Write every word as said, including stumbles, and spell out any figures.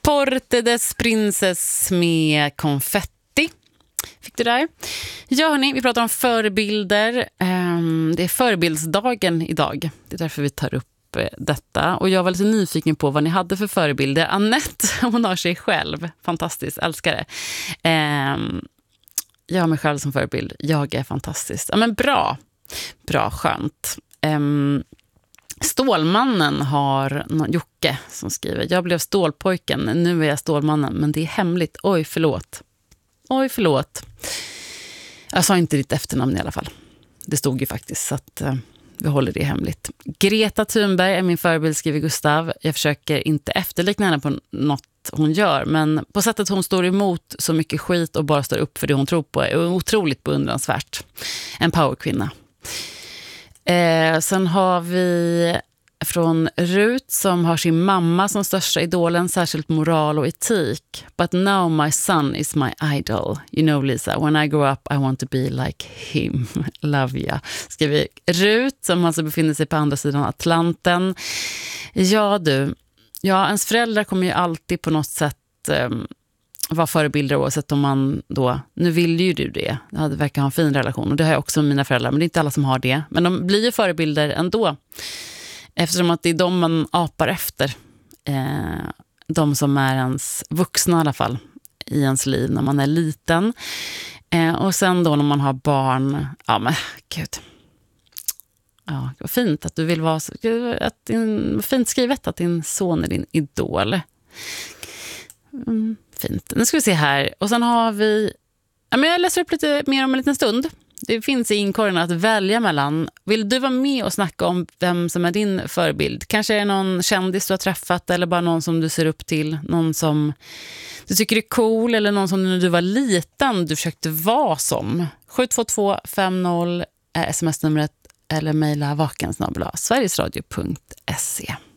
Porte des Princes med konfetti. Fick du där? Ja hörni, vi pratar om förebilder. Det är förebildsdagen idag. Det är därför vi tar upp detta. Och jag var lite nyfiken på vad ni hade för förebilder. Annette, hon har sig själv. Fantastiskt, älskar det. Jag har mig själv som förebild. Jag är fantastisk. Ja men bra. Bra, skönt. Stålmannen har Jocke som skriver: jag blev stålpojken, nu är jag stålmannen, men det är hemligt. Oj, förlåt. Oj, förlåt. Jag sa inte ditt efternamn i alla fall. Det stod ju faktiskt, så att uh, vi håller det hemligt. Greta Thunberg är min förebild, skriver Gustav. Jag försöker inte efterlikna henne på något hon gör, men på sättet hon står emot så mycket skit och bara står upp för det hon tror på är otroligt beundransvärt. En powerkvinna. Eh, sen har vi från Rut som har sin mamma som största idolen, särskilt moral och etik. But now my son is my idol. You know Lisa, when I grow up I want to be like him. Love ya. Skriver Rut som alltså befinner sig på andra sidan Atlanten. Ja du, ja ens föräldrar kommer ju alltid på något sätt eh, vara förebilder oavsett om man då, nu vill ju du det. Ja, det verkar ha en fin relation och det har jag också med mina föräldrar, men det är inte alla som har det. Men de blir ju förebilder ändå. Eftersom att det är de man apar efter. Eh, de som är ens vuxna i alla fall i ens liv när man är liten. Eh, och sen då när man har barn, ja men gud. Ja, vad fint att du vill vara så, att din, fint skrivet att din son är din idol. Mm, fint. Nu ska vi se här. Och sen har vi, ja men jag läser upp lite mer om en liten stund. Det finns i inkorgen att välja mellan. Vill du vara med och snacka om vem som är din förebild? Kanske är det någon kändis du har träffat eller bara någon som du ser upp till. Någon som du tycker är cool eller någon som när du var liten du försökte vara som. sju två två fem noll är sms-numret eller mejla vakensnabel-a sverigesradio punkt se.